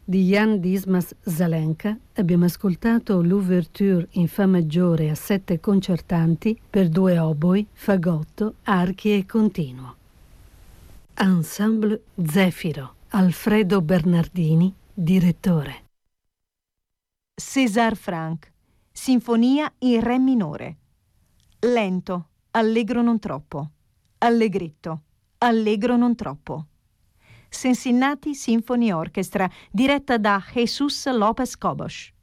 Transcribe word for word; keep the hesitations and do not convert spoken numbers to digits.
Di Jan Dismas Zelenka abbiamo ascoltato l'ouverture in fa maggiore a sette concertanti per due oboi, fagotto, archi e continuo. Ensemble Zefiro, Alfredo Bernardini, direttore. César Franck, Sinfonia in Re minore. Lento, allegro non troppo. Allegretto, allegro non troppo. Cincinnati Symphony Orchestra, diretta da Jesus Lopez Cobos.